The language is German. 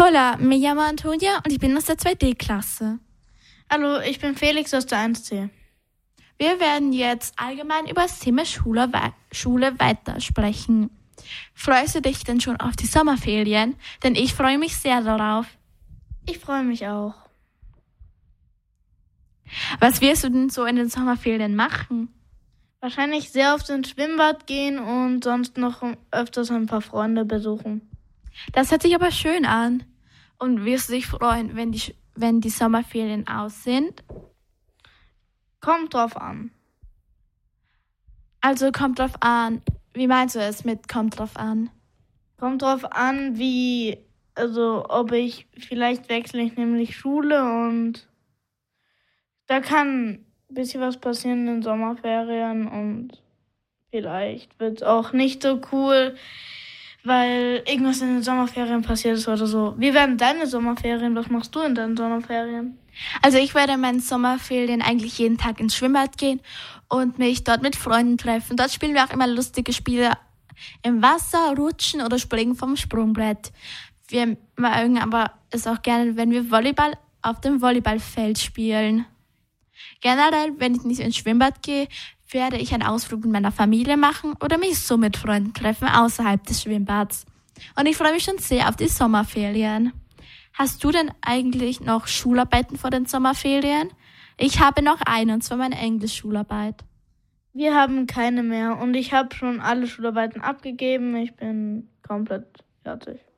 Hola, me llamo Antonia und ich bin aus der 2D-Klasse. Hallo, ich bin Felix aus der 1C. Wir werden jetzt allgemein über das Thema Schule weitersprechen. Freust du dich denn schon auf die Sommerferien? Denn ich freue mich sehr darauf. Ich freue mich auch. Was wirst du denn so in den Sommerferien machen? Wahrscheinlich sehr oft ins Schwimmbad gehen und sonst noch öfters ein paar Freunde besuchen. Das hört sich aber schön an. Und wirst du dich freuen, wenn die Sommerferien aus sind? Kommt drauf an. Also kommt drauf an. Wie meinst du es mit kommt drauf an? Kommt drauf an, ob ich, vielleicht wechsle ich nämlich Schule und da kann ein bisschen was passieren in den Sommerferien und vielleicht wird es auch nicht so cool, weil irgendwas in den Sommerferien passiert ist oder so. Wie werden deine Sommerferien? Was machst du in deinen Sommerferien? Also ich werde in meinen Sommerferien eigentlich jeden Tag ins Schwimmbad gehen und mich dort mit Freunden treffen. Dort spielen wir auch immer lustige Spiele im Wasser, rutschen oder springen vom Sprungbrett. Wir mögen aber es auch gerne, wenn wir Volleyball auf dem Volleyballfeld spielen. Generell, wenn ich nicht ins Schwimmbad gehe, werde ich einen Ausflug mit meiner Familie machen oder mich so mit Freunden treffen außerhalb des Schwimmbads. Und ich freue mich schon sehr auf die Sommerferien. Hast du denn eigentlich noch Schularbeiten vor den Sommerferien? Ich habe noch eine, und zwar meine Englisch-Schularbeit. Wir haben keine mehr und ich habe schon alle Schularbeiten abgegeben. Ich bin komplett fertig.